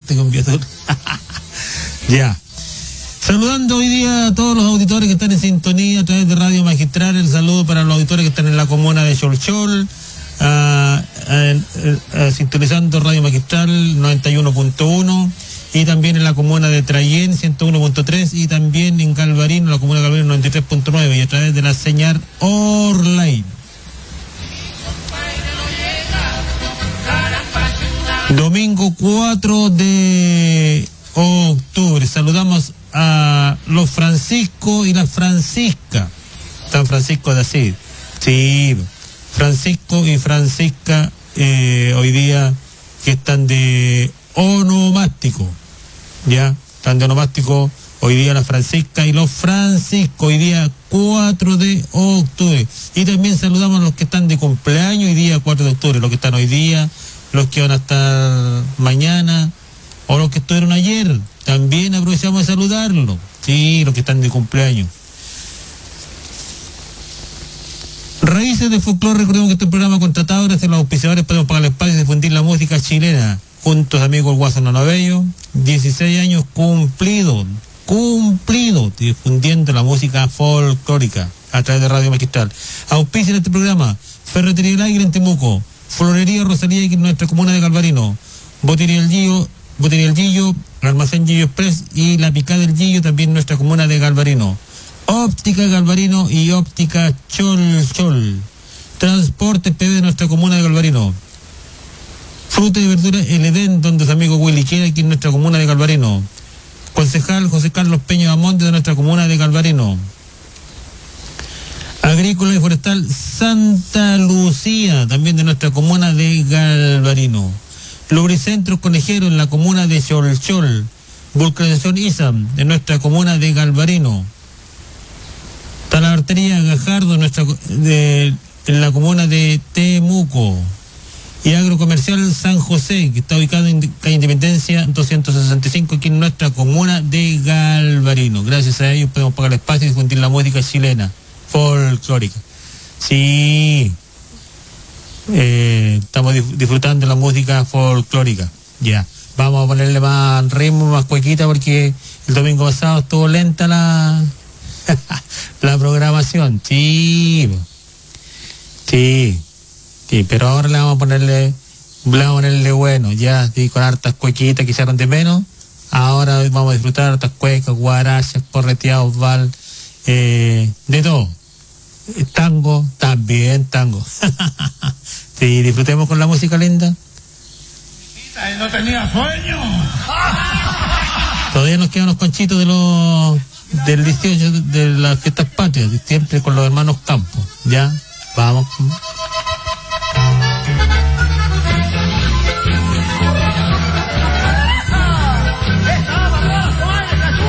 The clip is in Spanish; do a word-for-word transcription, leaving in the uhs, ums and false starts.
parte con Biotur. Ya. Saludando hoy día a todos los auditores que están en sintonía a través de Radio Magistral. El saludo para los auditores que están en la comuna de Cholchol, uh, uh, uh, sintonizando Radio Magistral noventa y uno punto uno, y también en la comuna de Trayén ciento uno punto tres, y también en Galvarino, la comuna de Galvarino noventa y tres punto nueve, y a través de la señal online. Domingo cuatro de octubre. Saludamos a los Francisco y la Francisca. San Francisco de Asís. Sí, Francisco y Francisca eh, hoy día que están de onomástico. Ya, están de onomástico hoy día la Francisca y los Francisco, hoy día cuatro de octubre. Y también saludamos a los que están de cumpleaños hoy día cuatro de octubre, los que están hoy día, los que van a estar mañana o los que estuvieron ayer. También aprovechamos de saludarlos. Sí, los que están de cumpleaños. Raíces de Folclore. Recordemos que este programa contratado gracias a los auspiciadores podemos pagar el espacio y difundir la música chilena. Juntos, amigos, el Guaso Nonavello, dieciséis años cumplidos, cumplidos, difundiendo la música folclórica a través de Radio Magistral. Auspician este programa Ferretería El Águila en Temuco, Florería Rosalía en nuestra comuna de Galvarino, Botería El Gillo, Botería El Gillo, Almacén Gillo Express y La Picada del Gillo también en nuestra comuna de Galvarino. Óptica Galvarino y Óptica Chol Chol. Transporte P B de nuestra comuna de Galvarino. Fruta y verdura El Edén, donde su amigo Willy queda aquí en nuestra comuna de Galvarino. Concejal José Carlos Peña Amonte de nuestra comuna de Galvarino. Agrícola y Forestal Santa Lucía, también de nuestra comuna de Galvarino. Lubricentros Conejeros en la comuna de Cholchol. Vulcanización I S A M de nuestra comuna de Galvarino. Talabartería Gajardo en, nuestra, de, en la comuna de Temuco. Y Agrocomercial San José, que está ubicado en calle Independencia doscientos sesenta y cinco, aquí en nuestra comuna de Galvarino. Gracias a ellos podemos pagar el espacio y difundir la música chilena folclórica. Sí, eh, estamos dif- disfrutando de la música folclórica. Ya, vamos a ponerle más ritmo, más cuequita, porque el domingo pasado estuvo lenta la la programación. Sí, sí. Sí, pero ahora le vamos a ponerle, le vamos a ponerle bueno, ya, sí, con hartas cuequitas que hicieron de menos. Ahora vamos a disfrutar hartas cuecas, guarachas, porreteados, val, eh, de todo. Tango, también tango. Sí, disfrutemos con la música linda. No tenía sueño. Todavía nos quedan unos conchitos de los del dieciocho de las fiestas patrias, siempre con los hermanos Campos, ya, vamos.